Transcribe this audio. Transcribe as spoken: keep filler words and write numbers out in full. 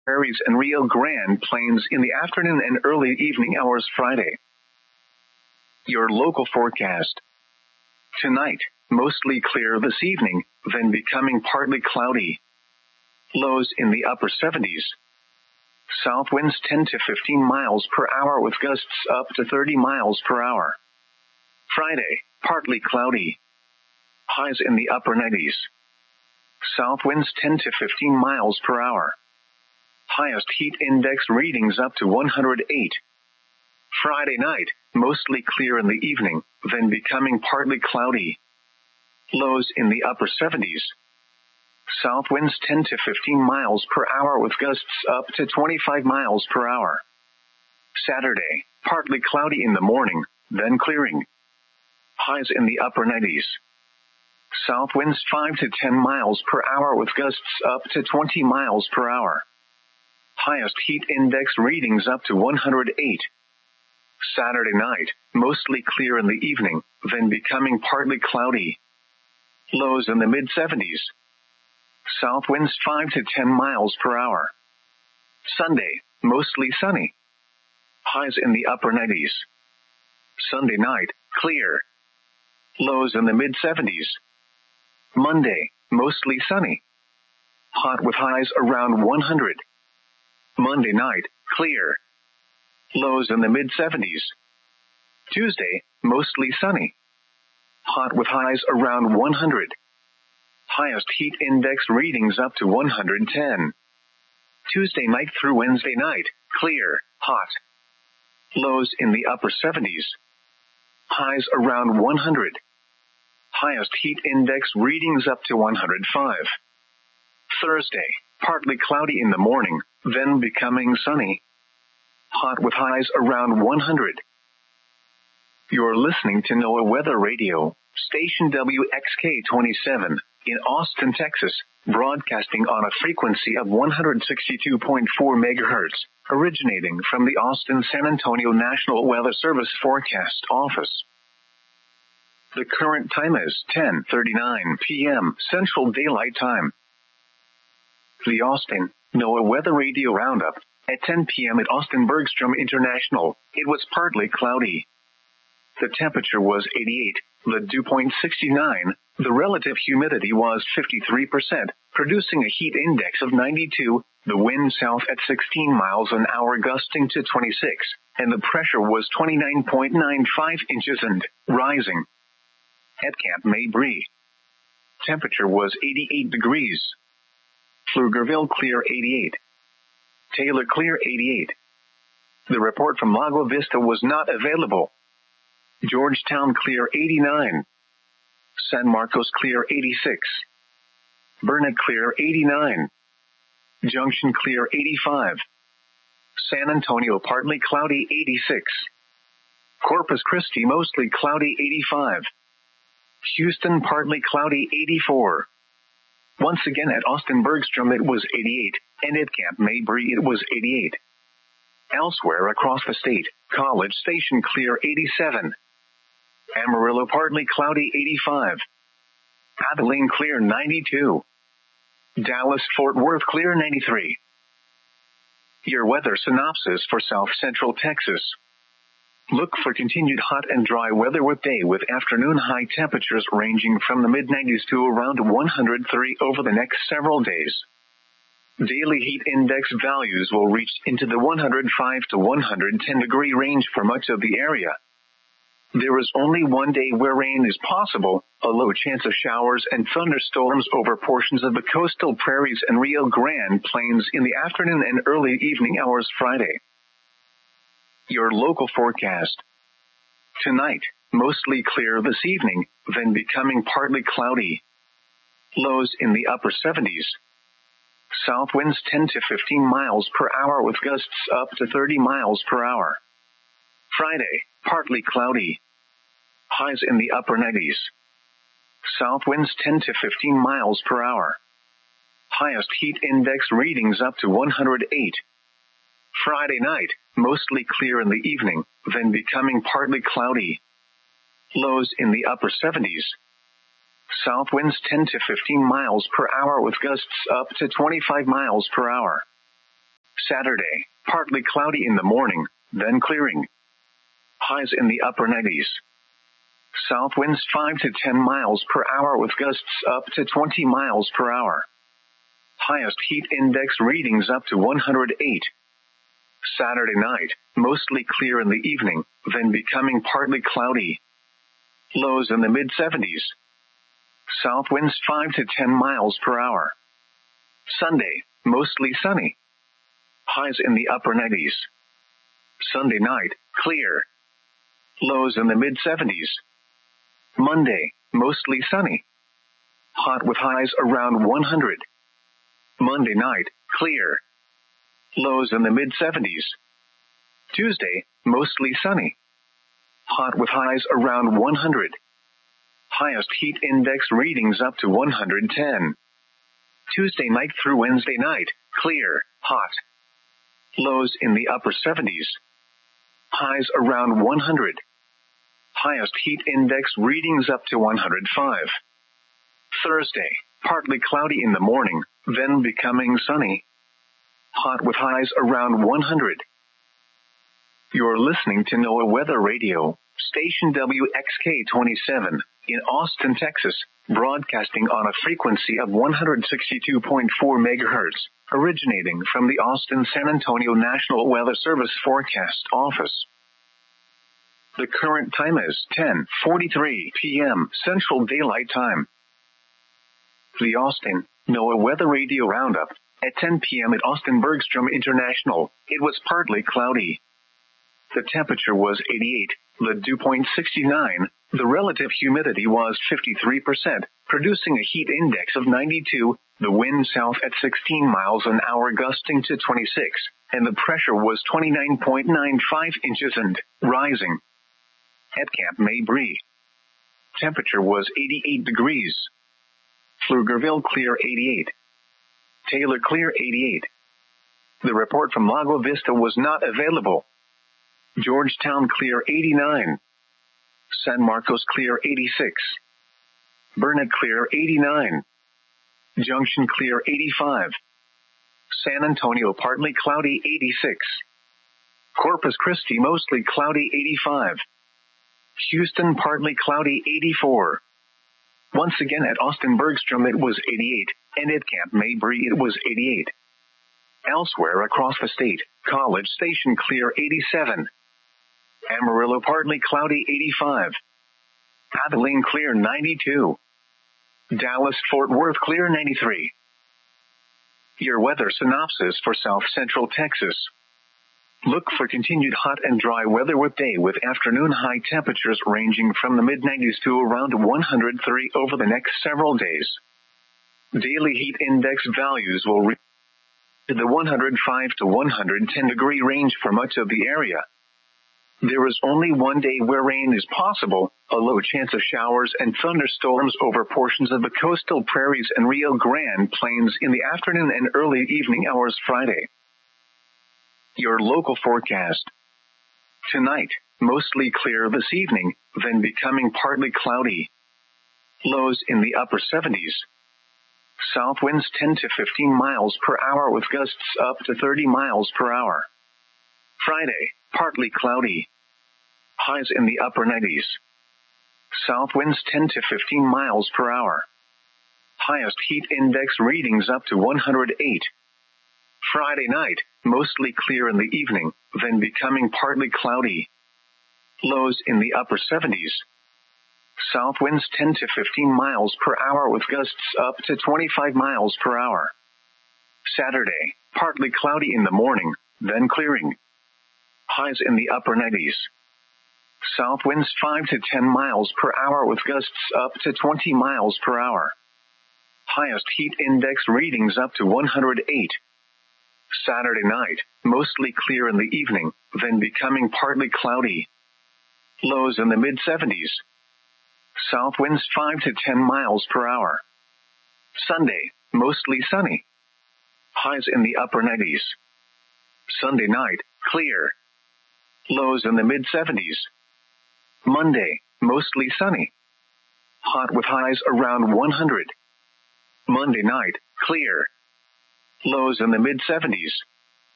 Prairies and Rio Grande Plains in the afternoon and early evening hours Friday. Your local forecast. Tonight, mostly clear this evening, then becoming partly cloudy. Lows in the upper seventies. South winds ten to fifteen miles per hour with gusts up to thirty miles per hour. Friday, partly cloudy. Highs in the upper nineties. South winds ten to fifteen miles per hour. Highest heat index readings up to one hundred eight. Friday night, mostly clear in the evening, then becoming partly cloudy. Lows in the upper seventies. South winds ten to fifteen miles per hour with gusts up to twenty-five miles per hour. Saturday, partly cloudy in the morning, then clearing. Highs in the upper nineties. South winds five to ten miles per hour with gusts up to twenty miles per hour. Highest heat index readings up to one hundred eight. Saturday night, mostly clear in the evening, then becoming partly cloudy. Lows in the mid seventies. South winds five to ten miles per hour. Sunday, mostly sunny. Highs in the upper nineties. Sunday night, clear. Lows in the mid seventies. Monday, mostly sunny. Hot with highs around one hundred. Monday night, clear. Lows in the mid seventies. Tuesday, mostly sunny. Hot with highs around one hundred. Highest heat index readings up to one hundred ten. Tuesday night through Wednesday night, clear, hot. Lows in the upper seventies. Highs around one hundred. Highest heat index readings up to one hundred five. Thursday, partly cloudy in the morning, then becoming sunny. Hot with highs around one hundred. You're listening to NOAA Weather Radio, station W X K twenty-seven, in Austin, Texas, broadcasting on a frequency of one hundred sixty-two point four megahertz, originating from the Austin-San Antonio National Weather Service Forecast Office. The current time is ten thirty-nine p.m. Central Daylight Time. The Austin NOAA Weather Radio Roundup. At ten p.m. at Austin Bergstrom International, it was partly cloudy. The temperature was eighty-eight, the dew point sixty-nine, the relative humidity was fifty-three percent, producing a heat index of ninety-two, the wind south at sixteen miles an hour gusting to twenty-six, and the pressure was twenty-nine point nine five inches and rising. At Camp Mabry, temperature was eighty-eight degrees. Pflugerville clear eighty-eight. Taylor clear eighty-eight. The report from Lago Vista was not available. Georgetown clear eighty-nine. San Marcos clear eighty-six. Burnet clear eighty-nine. Junction clear eighty-five. San Antonio partly cloudy eighty-six. Corpus Christi mostly cloudy eighty-five. Houston partly cloudy eighty-four. Once again at Austin Bergstrom it was eighty-eight, and at Camp Mabry it was eighty-eight. Elsewhere across the state, College Station clear eighty-seven. Amarillo partly cloudy eighty-five. Abilene clear ninety-two. Dallas-Fort Worth clear ninety-three. Your weather synopsis for South Central Texas. Look for continued hot and dry weather with day with afternoon high temperatures ranging from the mid nineties to around one hundred three over the next several days. Daily heat index values will reach into the one hundred five to one hundred ten degree range for much of the area. There is only one day where rain is possible, a low chance of showers and thunderstorms over portions of the coastal prairies and Rio Grande Plains in the afternoon and early evening hours Friday. Your local forecast. Tonight, mostly clear this evening, then becoming partly cloudy. Lows in the upper seventies. South winds ten to fifteen miles per hour with gusts up to thirty miles per hour. Friday, partly cloudy. Highs in the upper nineties. South winds ten to fifteen miles per hour. Highest heat index readings up to one hundred eight. Friday night, mostly clear in the evening, then becoming partly cloudy. Lows in the upper seventies. South winds ten to fifteen miles per hour with gusts up to twenty-five miles per hour. Saturday, partly cloudy in the morning, then clearing. Highs in the upper nineties. South winds five to ten miles per hour with gusts up to twenty miles per hour. Highest heat index readings up to one hundred eight. Saturday night, mostly clear in the evening, then becoming partly cloudy. Lows in the mid seventies. South winds five to ten miles per hour. Sunday, mostly sunny. Highs in the upper nineties. Sunday night, clear. Lows in the mid seventies. Monday, mostly sunny. Hot with highs around one hundred. Monday night, clear. Lows in the mid seventies. Tuesday, mostly sunny. Hot with highs around one hundred. Highest heat index readings up to one hundred ten. Tuesday night through Wednesday night, clear, hot. Lows in the upper seventies. Highs around one hundred. Highest heat index readings up to one hundred five. Thursday, partly cloudy in the morning, then becoming sunny. Hot with highs around one hundred. You're listening to NOAA Weather Radio, station W X K twenty-seven, in Austin, Texas, broadcasting on a frequency of one hundred sixty-two point four megahertz, originating from the Austin-San Antonio National Weather Service Forecast Office. The current time is ten forty-three p.m. Central Daylight Time. The Austin NOAA Weather Radio Roundup. At ten p.m. at Austin Bergstrom International, it was partly cloudy. The temperature was eighty-eight, the dew point sixty-nine, the relative humidity was fifty-three percent, producing a heat index of ninety-two, the wind south at sixteen miles an hour gusting to twenty-six, and the pressure was twenty-nine point nine five inches and rising. At Camp Mabry, temperature was eighty-eight degrees. Pflugerville clear eighty-eight. Taylor clear eighty-eight. The report from Lago Vista was not available. Georgetown clear eighty-nine. San Marcos clear eighty-six. Burnet clear eighty-nine. Junction clear eighty-five. San Antonio partly cloudy eighty-six. Corpus Christi mostly cloudy eighty-five. Houston partly cloudy eighty-four. Once again at Austin Bergstrom it was eighty-eight, and at Camp Mabry it was eighty-eight. Elsewhere across the state, College Station clear eighty-seven. Amarillo partly cloudy eighty-five. Abilene clear ninety-two. Dallas Fort Worth clear ninety-three. Your weather synopsis for South Central Texas. Look for continued hot and dry weather with day with afternoon high temperatures ranging from the mid nineties to around one hundred three over the next several days. Daily heat index values will reach the one hundred five to one hundred ten degree range for much of the area. There is only one day where rain is possible, a low chance of showers and thunderstorms over portions of the coastal prairies and Rio Grande Plains in the afternoon and early evening hours Friday. Your local forecast. Tonight, mostly clear this evening, then becoming partly cloudy. Lows in the upper seventies. South winds ten to fifteen miles per hour with gusts up to thirty miles per hour. Friday, partly cloudy. Highs in the upper nineties. South winds ten to fifteen miles per hour. Highest heat index readings up to one hundred eight. Friday night, mostly clear in the evening, then becoming partly cloudy. Lows in the upper seventies. South winds ten to fifteen miles per hour with gusts up to twenty-five miles per hour. Saturday, partly cloudy in the morning, then clearing. Highs in the upper nineties. South winds five to ten miles per hour with gusts up to twenty miles per hour. Highest heat index readings up to one hundred eight. Saturday night, mostly clear in the evening, then becoming partly cloudy. Lows in the mid seventies. South winds five to ten miles per hour. Sunday, mostly sunny. Highs in the upper nineties. Sunday night, clear. Lows in the mid seventies. Monday, mostly sunny. Hot with highs around one hundred. Monday night, clear. Lows in the mid seventies.